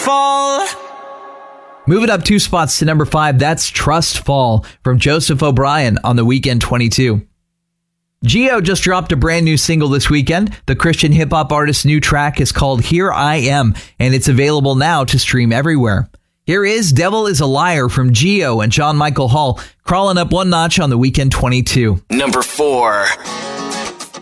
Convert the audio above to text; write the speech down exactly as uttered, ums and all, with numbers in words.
fall. Move it up two spots to number five. That's Trust Fall from Joseph O'Brien on The Weeknd twenty-two. Geo just dropped a brand new single this weekend. The Christian hip-hop artist's new track is called Here I Am, and it's available now to stream everywhere. Here is Devil is a Liar from Geo and John Michael Hall, crawling up one notch on The Weeknd twenty-two. Number four.